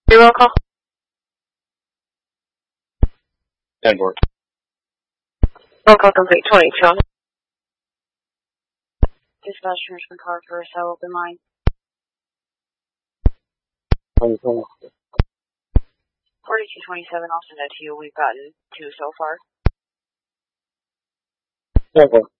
Roll call. 10-4. Roll call complete. 22. Dispatch Richmond car for a cell open line. 22. 4227, I'll send that to you. We've gotten 2 so far. 10-4.